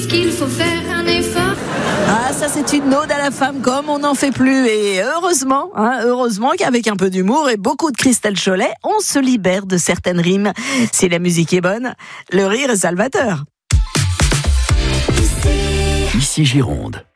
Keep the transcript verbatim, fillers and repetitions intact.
disent qu'il faut faire un effort. Ah, ça c'est une ode à la femme comme on n'en fait plus. Et heureusement, hein, heureusement qu'avec un peu d'humour et beaucoup de Christelle Cholet, on se libère de certaines rimes. Si la musique est bonne, le rire est salvateur. Ici Gironde.